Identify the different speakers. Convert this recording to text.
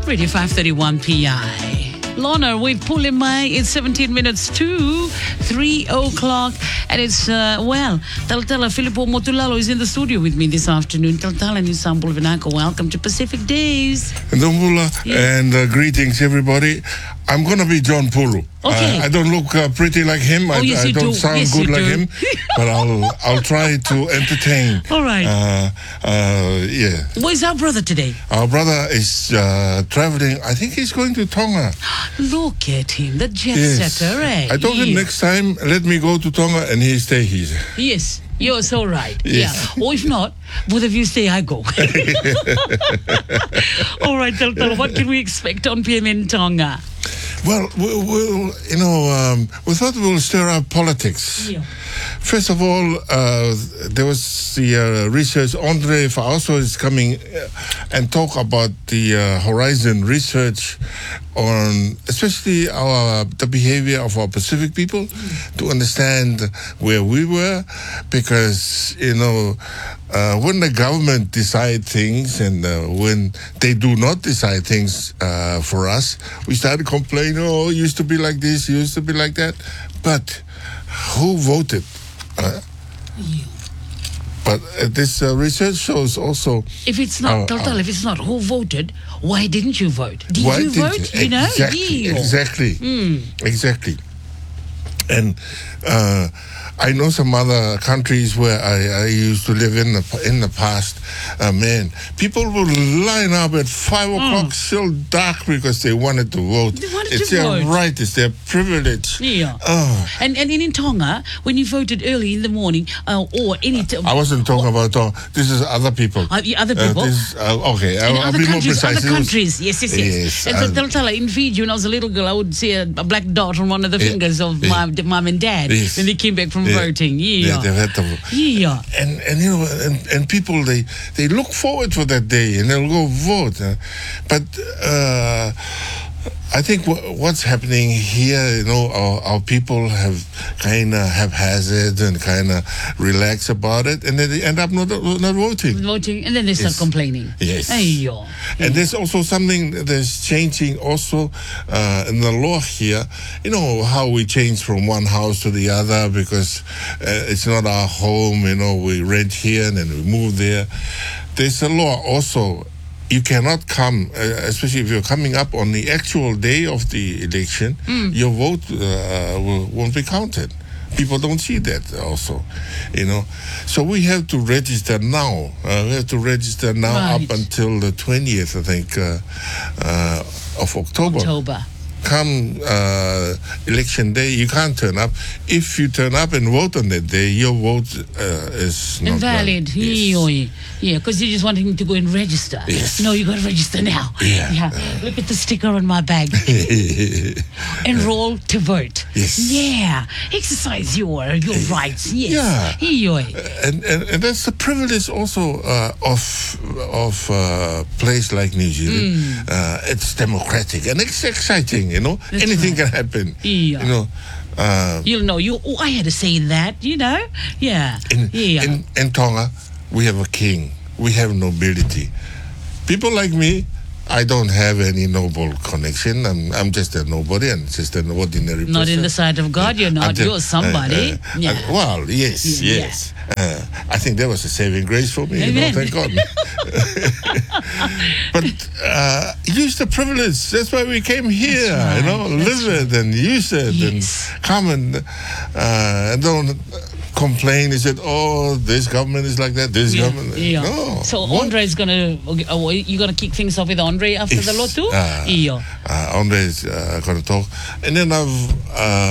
Speaker 1: Radio 531 PI. Lorna with Pulimai. It's 17 minutes to 3 o'clock. And it's, Taltala Filippo Motulalo is in the studio with me this afternoon. Taltala Nisambul Vinaka, welcome to Pacific Days.
Speaker 2: Ndumbula, and greetings, everybody. I'm going to be John Pulu.
Speaker 1: Okay.
Speaker 2: I don't look pretty like him. I don't sound good like him. But I'll try to entertain.
Speaker 1: All right.
Speaker 2: Yeah.
Speaker 1: Where's our brother today?
Speaker 2: Our brother is traveling. I think he's going to Tonga.
Speaker 1: Look at him, the jet setter, eh?
Speaker 2: I told him next time, let me go to Tonga, and he stay here.
Speaker 1: Yes. You're so right.
Speaker 2: Yes.
Speaker 1: Yeah. Or if not, both of you stay, I go. All right, Taltala, what can we expect on PMN Tonga?
Speaker 2: Well, we thought we'll stir up politics.
Speaker 1: Yeah.
Speaker 2: First of all, there was the research. Andre Fausto is coming and talk about the Horizon research on especially the behavior of our Pacific people to understand where we were, because, when the government decide things and when they do not decide things for us, we started complaining, it used to be like this, it used to be like that. But who voted? But this research shows also...
Speaker 1: If it's not, if it's not who voted, why didn't you vote? Did you vote?
Speaker 2: Exactly. And I know some other countries where I used to live in the past. People would line up at 5 o'clock, still dark, because they wanted to vote. It's their right, it's their privilege.
Speaker 1: Yeah. And in Tonga, when you voted early in the morning, or any...
Speaker 2: I wasn't talking about Tonga. This is other people.
Speaker 1: Other people?
Speaker 2: I'll be more precise.
Speaker 1: Other countries, yes. And so Taltala, in Fiji, when I was a little girl, I would see a black dot on one of the fingers of my mum and dad when they came back from voting.
Speaker 2: And people, they look forward for that day and they'll go vote. But I think what's happening here, our people have kind of haphazard and kind of relax about it, and then they end up not voting.
Speaker 1: And then they start complaining.
Speaker 2: Yes. And there's also something that's changing also in the law here. How we change from one house to the other because it's not our home. We rent here and then we move there. There's a law also. You cannot come, especially if you're coming up on the actual day of the election, your vote won't be counted. People don't see that also, So we have to register now. Up until the 20th, I think, of October. Come election day, you can't turn up. If you turn up and vote on that day, your vote is not
Speaker 1: invalid. Yeah, because you're just wanting to go and register.
Speaker 2: Yes.
Speaker 1: No, you got to register now.
Speaker 2: Yeah.
Speaker 1: Look at the sticker on my bag. Enroll to vote.
Speaker 2: Yes.
Speaker 1: Yeah. Exercise your rights. Yes.
Speaker 2: Yeah. And that's the privilege also of a place like New Zealand. It's democratic and it's exciting.
Speaker 1: That's
Speaker 2: anything can happen.
Speaker 1: Yeah. I had a say in that. Yeah.
Speaker 2: In Tonga, we have a king. We have nobility. People like me, I don't have any noble connection. I'm just a nobody and just an ordinary person.
Speaker 1: Not in the sight of God, you're not. You're somebody.
Speaker 2: Yes. I think that was a saving grace for me. Thank God. But use the privilege. That's why we came here. Live it and use it and come and don't complain. He said, this government is like that, this government. No.
Speaker 1: So Andre is going to, you're going to kick things off with Andre after the lot too?
Speaker 2: Andre is going to talk. And then I've